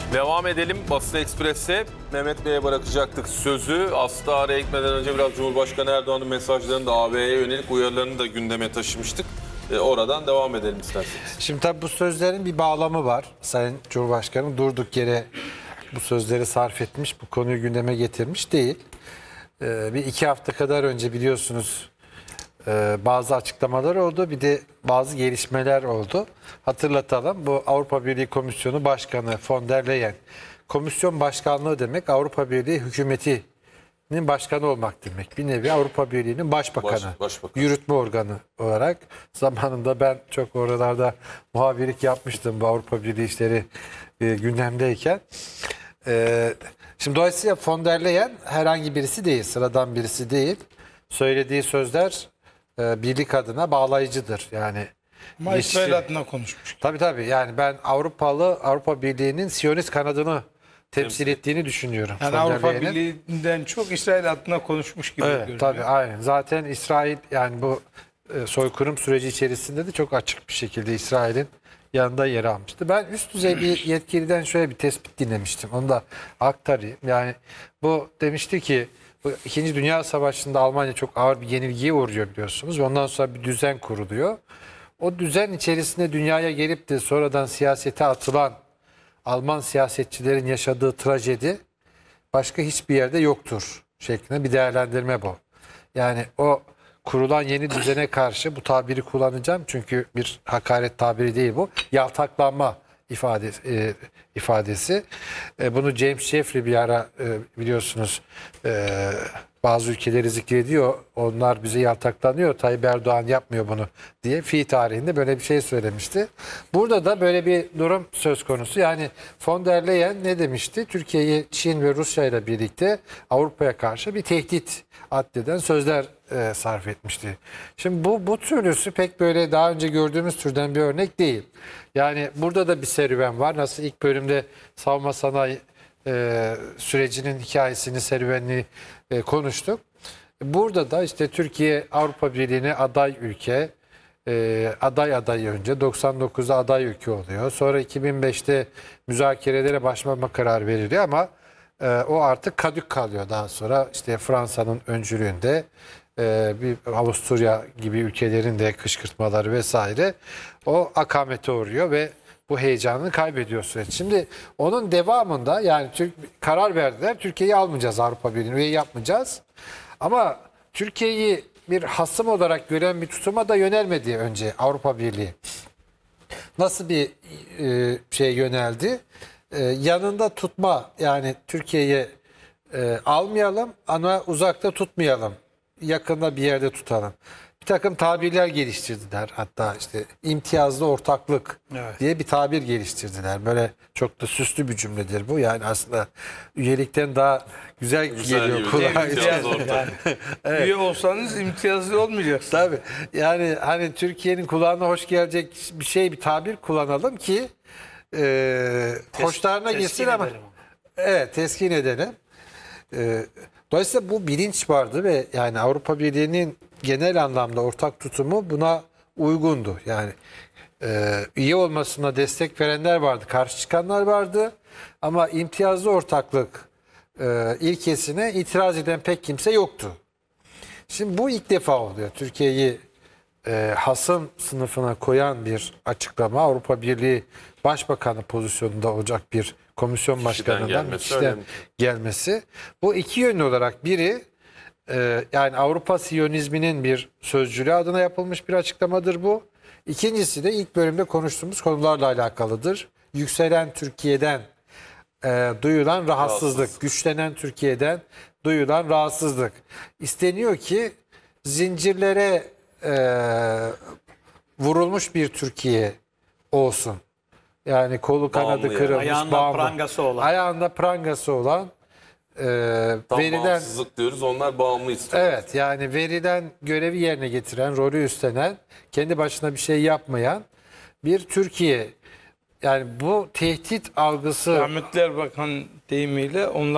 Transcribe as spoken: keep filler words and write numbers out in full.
Devam edelim Basın Ekspres'e. Mehmet Bey'e bırakacaktık sözü. Aslında araya gitmeden önce biraz Cumhurbaşkanı Erdoğan'ın mesajlarını da A B'ye yönelik uyarılarını da gündeme taşımıştık. E, oradan devam edelim isterseniz. Şimdi tabii bu sözlerin bir bağlamı var. Sayın Cumhurbaşkanı durduk yere bu sözleri sarf etmiş, bu konuyu gündeme getirmiş değil. Ee, bir iki hafta kadar önce biliyorsunuz e, bazı açıklamalar oldu, bir de bazı gelişmeler oldu. Hatırlatalım, bu Avrupa Birliği Komisyonu Başkanı von der Leyen, komisyon başkanlığı demek Avrupa Birliği hükümetinin başkanı olmak demek. Bir nevi Avrupa Birliği'nin başbakanı, Baş, başbakan. yürütme organı olarak. Zamanında ben çok oralarda muhabirlik yapmıştım bu Avrupa Birliği işleri e, gündemdeyken. E, şimdi dolayısıyla von der Leyen herhangi birisi değil, sıradan birisi değil. Söylediği sözler e, birlik adına bağlayıcıdır. Yani Ama İsrail adına konuşmuş. Tabii tabii, yani ben Avrupalı, Avrupa Birliği'nin Siyonist kanadını temsil ettiğini düşünüyorum. Yani von der Avrupa Leyen'in. Birliği'nden çok İsrail adına konuşmuş gibi Evet, görünüyor. tabii aynen. Zaten İsrail, yani bu e, soykırım süreci içerisinde de çok açık bir şekilde İsrail'in yanında yer almıştı. Ben üst düzey bir yetkiliden şöyle bir tespit dinlemiştim. Onu da aktarayım. Yani bu demişti ki bu İkinci Dünya Savaşı'nda Almanya çok ağır bir yenilgiye uğruyor biliyorsunuz. Ve ondan sonra bir düzen kuruluyor. O düzen içerisinde dünyaya gelip de sonradan siyasete atılan Alman siyasetçilerin yaşadığı trajedi başka hiçbir yerde yoktur şeklinde bir değerlendirme bu. Yani o kurulan yeni düzene karşı bu tabiri kullanacağım çünkü bir hakaret tabiri değil bu. Yaltaklanma ifadesi. E, ifadesi. E, bunu James Jeffrey bir ara e, biliyorsunuz e, bazı ülkeleri zikrediyor. Onlar bize yaltaklanıyor. Tayyip Erdoğan yapmıyor bunu diye fi tarihinde böyle bir şey söylemişti. Burada da böyle bir durum söz konusu. Yani von der Leyen ne demişti? Türkiye'yi Çin ve Rusya ile birlikte Avrupa'ya karşı bir tehdit addeden sözler e, sarf etmişti. Şimdi bu bu türlüsü pek böyle daha önce gördüğümüz türden bir örnek değil. Yani burada da bir serüven var. Nasıl ilk bölümde savunma sanayi e, sürecinin hikayesini, serüvenini e, konuştuk. Burada da işte Türkiye Avrupa Birliği'ne aday ülke, e, aday aday önce doksan dokuzda aday ülke oluyor. Sonra iki bin beşte müzakerelere başlama kararı veriliyor ama e, o artık kadük kalıyor daha sonra. İşte Fransa'nın öncülüğünde e, bir Avusturya gibi ülkelerin de kışkırtmaları vesaire o akamete uğruyor ve bu heyecanını kaybediyor süreç. Şimdi onun devamında yani Türk karar verdiler. Türkiye'yi almayacağız, Avrupa Birliği'ne üye yapmayacağız. Ama Türkiye'yi bir hasım olarak gören bir tutuma da yönelmedi önce Avrupa Birliği. Nasıl bir e, şey yöneldi? E, yanında tutma, yani Türkiye'yi e, almayalım ama uzakta tutmayalım. Yakında bir yerde tutalım. Bir takım tabirler geliştirdiler. Hatta işte imtiyazlı ortaklık Evet. diye bir tabir geliştirdiler. Böyle çok da süslü bir cümledir bu. Yani aslında üyelikten daha güzel, Güzel geliyor gibi. kulağa. İmtiyaz ortak. Yani, Üye olsanız imtiyazlı olmayacaksınız. Tabii. Yani hani Türkiye'nin kulağına hoş gelecek bir şey, bir tabir kullanalım ki e, hoşlarına gitsin ama evet, teskin edelim. E, dolayısıyla bu bilinç vardı ve yani Avrupa Birliği'nin genel anlamda ortak tutumu buna uygundu. Yani e, üye olmasına destek verenler vardı, karşı çıkanlar vardı ama imtiyazlı ortaklık e, ilkesine itiraz eden pek kimse yoktu. Şimdi bu ilk defa oluyor. Türkiye'yi e, hasım sınıfına koyan bir açıklama. Avrupa Birliği Başbakanı pozisyonunda olacak bir komisyon başkanından gelmesi bir kişiden önemli. gelmesi. Bu iki yönlü olarak biri e, yani Avrupa Siyonizminin bir sözcülüğü adına yapılmış bir açıklamadır bu. İkincisi de ilk bölümde konuştuğumuz konularla alakalıdır. Yükselen Türkiye'den e, duyulan rahatsızlık, Rahatsızlık. güçlenen Türkiye'den duyulan rahatsızlık. İsteniyor ki zincirlere e, vurulmuş bir Türkiye olsun. Yani kolu kanadı Bağımlı yani. kırılmış, Ayağında bağımlı. prangası olan. Ayağında prangası olan e, Tam verilen, bağımsızlık diyoruz, onlar bağımlı istiyor. evet, yani verilen görevi yerine getiren, rolü üstlenen, kendi başına bir şey yapmayan bir Türkiye. Yani bu tehdit algısı Rahmetli Erbakan deyimiyle onlar